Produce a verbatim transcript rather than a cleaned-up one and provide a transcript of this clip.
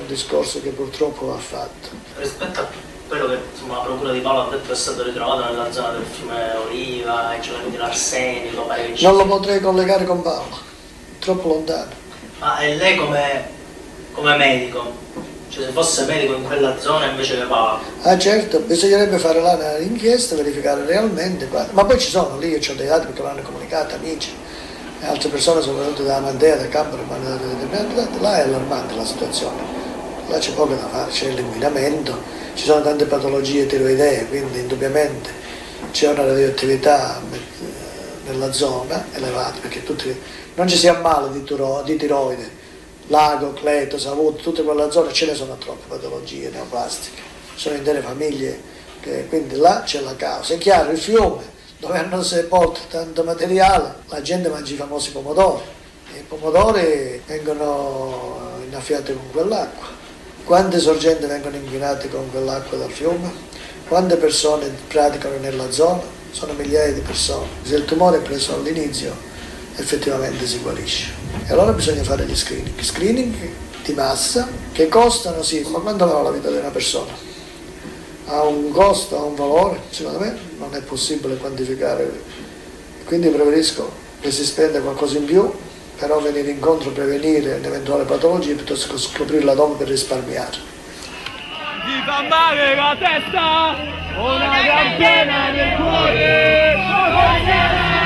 discorso che purtroppo va fatto. Rispetto a quello che insomma, la procura di Paolo ha detto è stato ritrovato nella zona del fiume Oliva, e c'era quindi l'arsenico, pare che non lo potrei collegare con Paolo, troppo lontano. Ma e lei come, come medico? Cioè se fosse medico in quella zona invece che Paolo? Ah certo, bisognerebbe fare là l'inchiesta, verificare realmente, ma poi ci sono lì, io ho dei dati perché l'hanno comunicato amici, e altre persone sono venute da Mandea, da Campari, mi hanno dato determinati dati. Là è allarmante la situazione, là c'è poco da fare, c'è l'inquinamento, ci sono tante patologie tiroidee, quindi indubbiamente c'è una radioattività nella zona elevata, perché tutti, non ci si ammala di, turo, di tiroide, lago, cleto, savuto, tutte quella zona ce ne sono troppe patologie neoplastiche, sono intere famiglie, che, quindi là c'è la causa. È chiaro, il fiume, dove hanno sepolto tanto materiale, la gente mangia i famosi pomodori, e i pomodori vengono innaffiati con quell'acqua. Quante sorgenti vengono inquinate con quell'acqua dal fiume? Quante persone praticano nella zona? Sono migliaia di persone. Se il tumore è preso all'inizio, effettivamente si guarisce. E allora bisogna fare gli screening. Screening di massa che costano, sì, ma quanto vale la vita di una persona? Ha un costo, ha un valore? Secondo me non è possibile quantificare. Quindi preferisco che si spenda qualcosa in più, però venire incontro, prevenire un'eventuale patologia piuttosto che scoprirla dopo per risparmiare. Ti fa male la testa, una gran pena nel cuore.